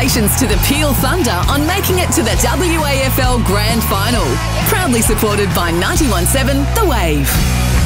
Congratulations to the Peel Thunder on making it to the WAFL Grand Final. Proudly supported by 91.7 The Wave.